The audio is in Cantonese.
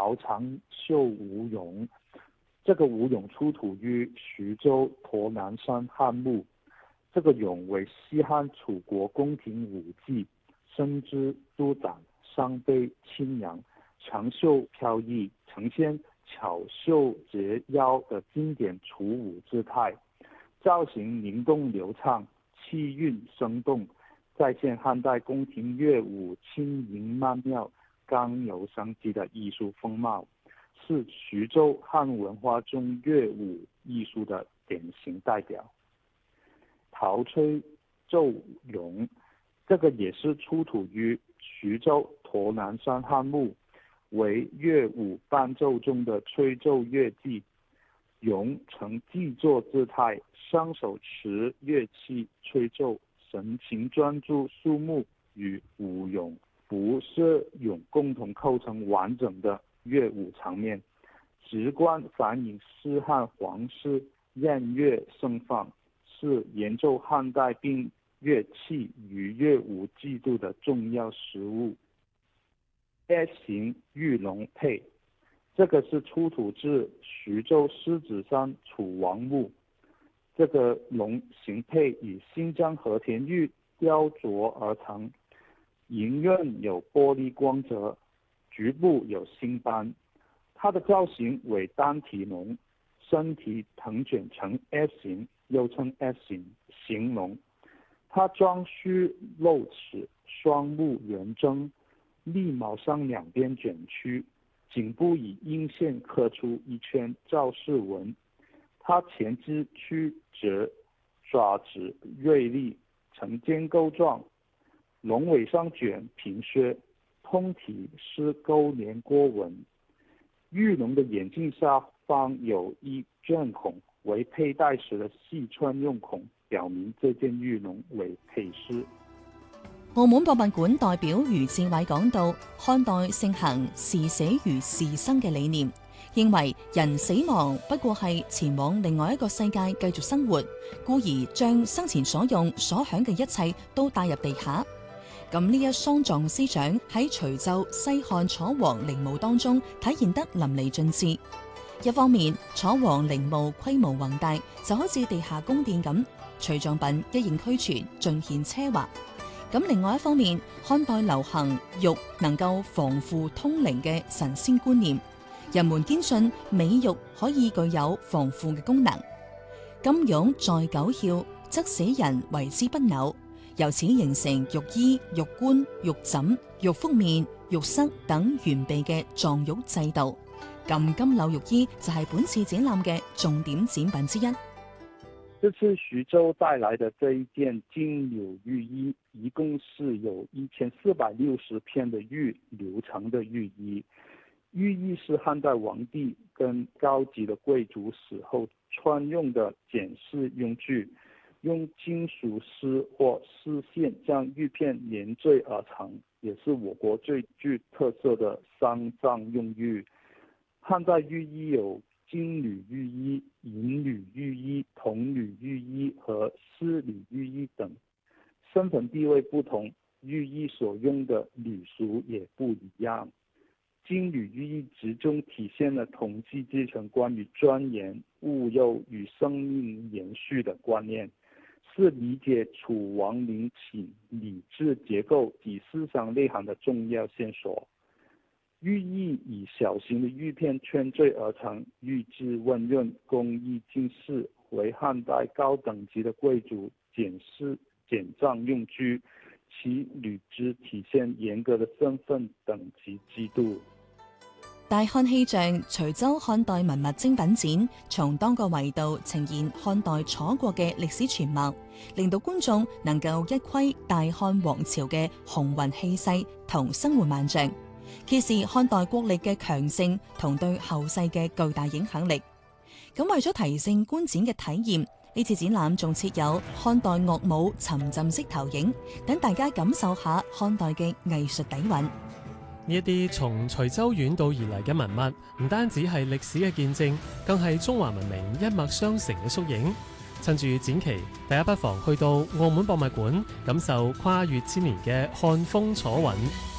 陶长袖吴俑，这个吴俑出土于徐州沱南山汉墓。这个俑为西汉楚国宫廷舞伎，身姿舒展，伤悲清扬，长袖飘逸，呈现巧秀折腰的经典楚舞姿态，造型灵动流畅，气韵生动，再现汉代宫廷乐舞轻盈曼妙、刚柔相济的艺术风貌，是徐州汉文化中乐舞艺术的典型代表。陶吹奏俑，这个也是出土于徐州沱南山汉墓，为乐舞伴奏中的吹奏乐器。俑呈祭坐姿态，双手持乐器吹奏，神情专注肃穆，与舞俑、服饰俑共同构成完整的乐舞场面，直观反映西汉皇室宴乐盛放，是演奏汉代并乐器与乐舞制度的重要实物。S 型玉龙佩，这个是出土自徐州狮子山楚王墓。这个龙形佩以新疆和田玉雕琢而成，银刃有玻璃光泽，局部有星斑。它的造型为单体龙，身体腾卷成 S 型，又称 S 型形龙。它装须露齿，双目圆睁，利毛上两边卷曲，颈部以阴线刻出一圈造饰纹。它前肢曲折，爪子锐利，呈尖钩状，龙尾上卷平削，通体是钩连锅纹。玉龙的眼镜下方有一钻孔，为佩戴时的细穿用孔，表明这件玉龙为佩饰。 澳門博物館代表余志偉講到，漢代盛行視死如視生嘅理念，認為人死亡不過係前往另外一個世界繼續生活，故而將生前所用所享嘅一切都帶入地下。咁呢一喪葬思想喺徐州西漢楚王陵墓當中體現得淋漓盡致。一方面，楚王陵墓規模宏大，就好似地下宮殿咁，隨葬品一應俱全，盡顯奢華。咁另外一方面，漢代流行玉能夠防腐通靈嘅神仙觀念，人們堅信美玉可以具有防腐嘅功能。金玉在九竅，則使人為之不朽。由此形成玉衣、玉冠、玉枕、玉覆面、玉塞等完備嘅葬玉制度。咁金縷玉衣就係本次展覽嘅重點展品之一。 这次徐州带来的这一件金柳玉衣，一共是有1460片的玉留成的玉衣。玉衣是汉代皇帝跟高级的贵族死后穿用的简饰用具，用金属丝或丝线将玉片连缀而成，也是我国最具特色的丧葬用玉。汉代玉衣有金缕玉衣、银缕玉衣、铜缕玉衣和丝缕玉衣等，身份地位不同，玉衣所用的缕属也不一样。金缕玉衣集中体现了统计阶层关于庄严、务幼与生命延续的观念，是理解楚王陵寝礼制结构及思想内涵的重要线索。玉衣以小型的玉片圈缀而成，玉质温润，工艺精细，为汉代高等级的贵族简葬用具，其履之体现严格的身份等级制度。 大漢氣象徐州漢代文物精品展，從多個維度呈現漢代楚國嘅歷史全貌，令到觀眾能夠一窺大漢王朝嘅雄渾氣勢同生活萬象，揭示漢代國力嘅強盛同對後世嘅巨大影響力。咁為咗提升觀展嘅體驗，呢次展覽仲設有漢代樂舞沉浸式投影，等大家感受下漢代嘅藝術底蘊。 呢一啲從徐州遠道而嚟嘅文物，唔單止係歷史嘅見證，更係中華文明一脈相承嘅縮影。趁住展期，大家不妨去到澳門博物館，感受跨越千年嘅漢風楚韻。